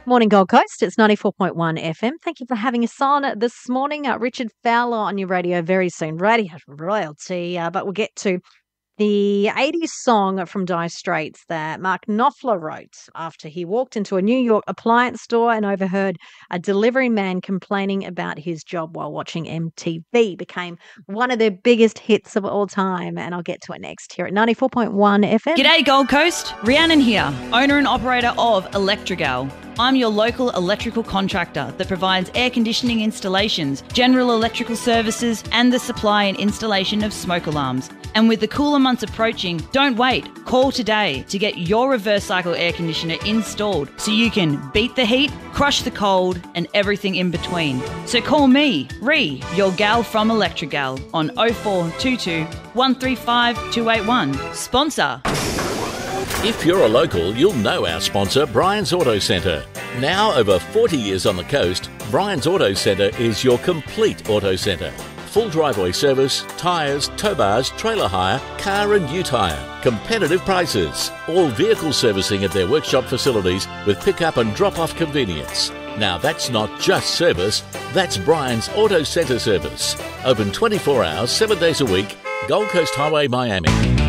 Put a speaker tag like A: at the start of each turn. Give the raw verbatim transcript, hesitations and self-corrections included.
A: Morning, Gold Coast. It's ninety-four point one F M. Thank you for having us on this morning. Uh, Richard Fowler on your radio very soon. Radio royalty. Uh, but we'll get to the eighties song from Dire Straits that Mark Knopfler wrote after he walked into a New York appliance store and overheard a delivery man complaining about his job while watching M T V. Became one of their biggest hits of all time, and I'll get to it next here at ninety-four point one F M.
B: G'day Gold Coast, Rhiannon here, owner and operator of Electrigal. I'm your local electrical contractor that provides air conditioning installations, general electrical services, and the supply and installation of smoke alarms. And with the cooler months approaching, don't wait. Call today to get your reverse cycle air conditioner installed so you can beat the heat, crush the cold, and everything in between. So call me, Ree, your gal from Electrigal, on oh four two two, one three five, two eight one. Sponsor.
C: If you're a local, you'll know our sponsor, Brian's Auto Centre. Now over forty years on the coast, Brian's Auto Centre is your complete auto centre. Full driveway service, tyres, tow bars, trailer hire, car and ute hire. Competitive prices. All vehicle servicing at their workshop facilities with pick-up and drop-off convenience. Now that's not just service, that's Brian's Auto Centre service. Open twenty-four hours, seven days a week, Gold Coast Highway, Miami.